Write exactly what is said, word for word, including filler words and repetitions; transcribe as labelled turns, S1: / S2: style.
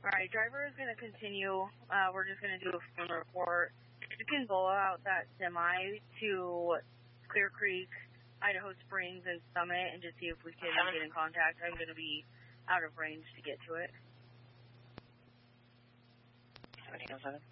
S1: All right, driver is going to continue. Uh, we're just going to do a phone report. You can blow out that semi to Clear Creek, Idaho Springs, and Summit, and just see if we can
S2: Seven.
S1: get in contact. I'm going to be out of range to get to it.
S2: seventeen oh seven.